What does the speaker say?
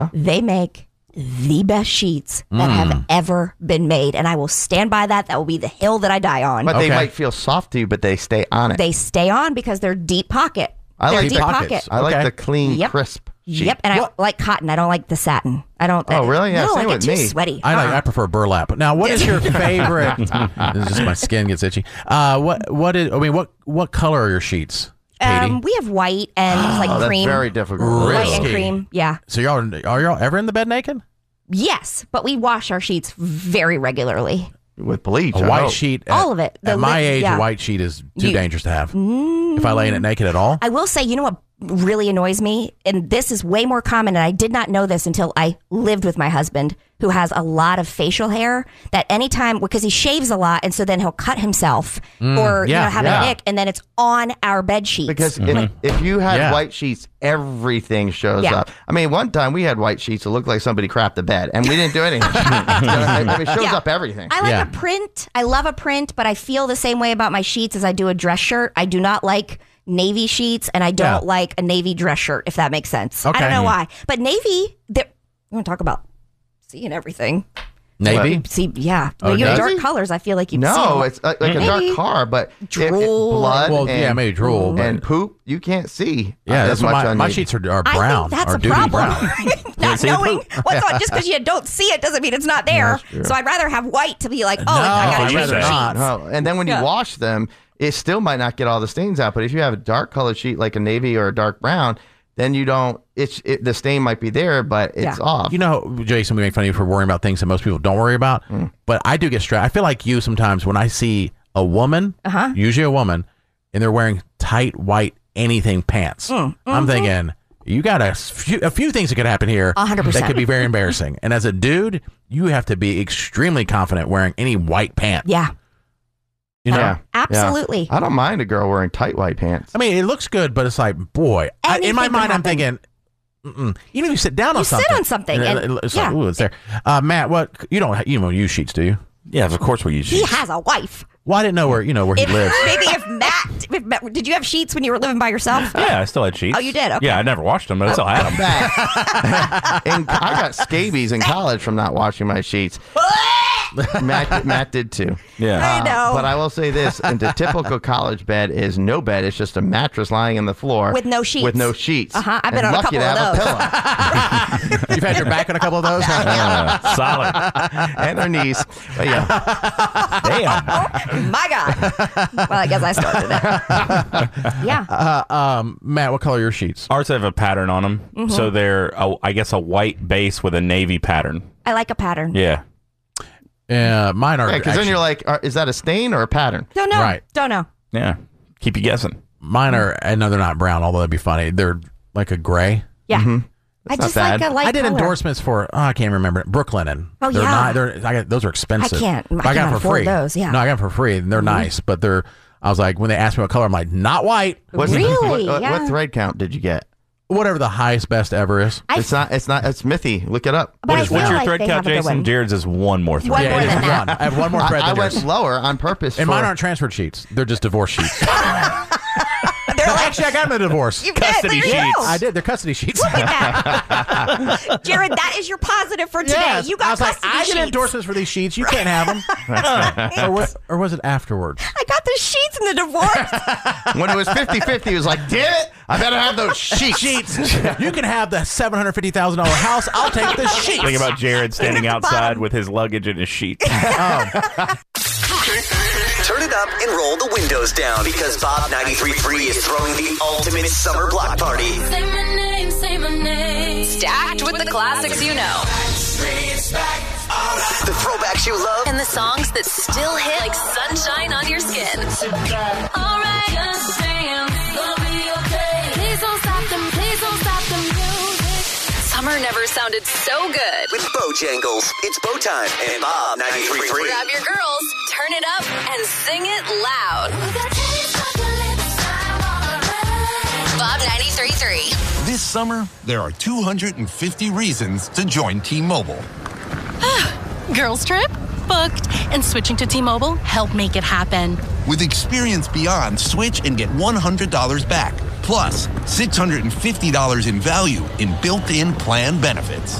They make the best sheets that have ever been made, and I will stand by that. That will be the hill that I die on. But they might feel soft to you, but they stay on it. They stay on because they're deep pocket. They're deep pocket. I like the clean, crisp sheet. Yep, and I like cotton. I don't like the satin. I don't. Oh, really? Yeah, no, same I with get too me. sweaty. I prefer burlap. Now, what is your favorite? This is just my skin gets itchy. What color are your sheets, Katie? We have white and like cream. That's very difficult. White and cream. Yeah. So are y'all ever in the bed naked? Yes, but we wash our sheets very regularly. With bleach. A white sheet. All of it. At my age, a white sheet is too dangerous to have. If I lay in it naked at all. I will say, you know what really annoys me? And this is way more common, and I did not know this until I lived with my husband, who has a lot of facial hair, that anytime, because he shaves a lot, and so then he'll cut himself or have a nick, and then it's on our bed sheets. Because if you had white sheets, everything shows up. I mean, one time we had white sheets that looked like somebody crapped the bed, and we didn't do anything. It shows up everything. I like a print. I love a print, but I feel the same way about my sheets as I do a dress shirt. I do not like navy sheets, and I don't like a navy dress shirt, if that makes sense. Okay. I don't know why. But navy, we're going to talk about seeing everything. Navy? See, when you have dark colors, I feel like you see No, it's like a dark car, but drool, blood maybe drool. And poop, you can't see. Yeah, as much on my navy. sheets are brown. I think that's a problem. Not knowing what's on, just because you don't see it doesn't mean it's not there. So I'd rather have white to be like, I got to change the sheets. No. And then when you wash them, it still might not get all the stains out. But if you have a dark colored sheet like a navy or a dark brown, then you don't. The stain might be there, but it's off. You know, Jason, we make fun of you for worrying about things that most people don't worry about. But I do get stressed. I feel like you sometimes when I see a woman, usually a woman, and they're wearing tight white anything pants. I'm thinking, you got a few things that could happen here 100%. that could be very embarrassing. And as a dude, you have to be extremely confident wearing any white pants. Yeah. You know? Absolutely. I don't mind a girl wearing tight white pants. I mean, it looks good, but it's like, boy, in my mind, I'm thinking, even if you sit down on something. You sit on something. It's like, ooh, it's there. Matt, you don't use sheets, do you? Yeah, of course we use sheets. He has a wife. Well, I didn't know where he lives. Maybe if Matt, did you have sheets when you were living by yourself? Yeah, I still had sheets. Oh, you did? Okay. Yeah, I never washed them, but I still had them. And I got scabies in college from not washing my sheets. Matt did too. Yeah, I know. But I will say this: the typical college bed is no bed; it's just a mattress lying on the floor with no sheets. I've been on a couple of those. You've had your back on a couple of those. Solid, and her knees. But damn. My God. Well, I guess I started it. Yeah. Matt, what color are your sheets? Ours have a pattern on them, so they're I guess a white base with a navy pattern. I like a pattern. Yeah. Mine are. Because then you're like, is that a stain or a pattern? Don't know. Right. Don't know. Yeah. Keep you guessing. Mine are. I know they're not brown, although that'd be funny. They're like a gray. Yeah. I just like a light I did color. endorsements for. I can't remember. Brooklinen. Oh, they're yeah. those are expensive. I can't I got them for free. Those. Yeah. No, I got them for free. And they're nice, but they're. I was like, when they asked me what color, I'm like, not white. Really? What thread count did you get? Whatever the highest best ever is. It's not. It's Smithy. Look it up. What's your thread count, Jason? Jared's is one more thread. One more than that. I have one more thread. I went lower on purpose. And mine aren't transferred sheets. They're just divorce sheets. Actually, I got them a divorce. Custody sheets. I did. They're custody sheets. Look at that. Jared, that is your positive for today. Yes. You got I was custody like, I sheets. get endorsements for these sheets. You can't have them. or was it afterwards? I got the sheets in the divorce. When it was 50-50, he was like, damn it, I better have those sheets. You can have the $750,000 house. I'll take the sheets. Think about Jared standing outside with his luggage and his sheets. Turn it up and roll the windows down because Bob 93.3 is throwing the ultimate summer block party. Say my name, say my name. Stacked with the classics you know. The throwbacks you love. And the songs that still hit like sunshine on your skin. Alright, just dance, gonna be okay. Please don't stop them, please don't stop the music. Summer never sounded so good. With Bojangles, it's Bow Time and Bob 93.3. Grab your girls, turn it up, and sing it loud. Bob 93.3. This summer, there are 250 reasons to join T-Mobile. Girls trip? Booked. And switching to T-Mobile helped make it happen. With Experience Beyond, switch and get $100 back. Plus Plus, $650 in value in built-in plan benefits.